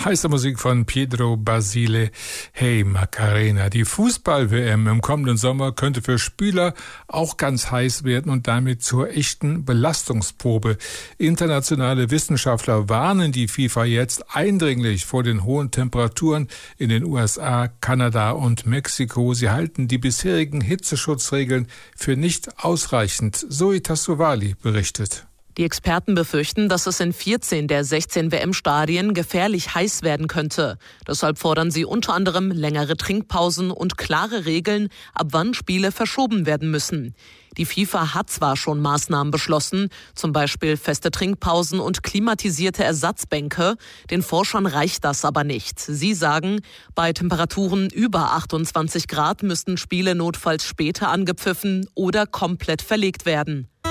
Heiße Musik von Pietro Basile, Hey Macarena. Die Fußball-WM im kommenden Sommer könnte für Spieler auch ganz heiß werden und damit zur echten Belastungsprobe. Internationale Wissenschaftler warnen die FIFA jetzt eindringlich vor den hohen Temperaturen in den USA, Kanada und Mexiko. Sie halten die bisherigen Hitzeschutzregeln für nicht ausreichend. Zoe Tassovali berichtet. Die Experten befürchten, dass es in 14 der 16 WM-Stadien gefährlich heiß werden könnte. Deshalb fordern sie unter anderem längere Trinkpausen und klare Regeln, ab wann Spiele verschoben werden müssen. Die FIFA hat zwar schon Maßnahmen beschlossen, zum Beispiel feste Trinkpausen und klimatisierte Ersatzbänke. Den Forschern reicht das aber nicht. Sie sagen, bei Temperaturen über 28 Grad müssten Spiele notfalls später angepfiffen oder komplett verlegt werden.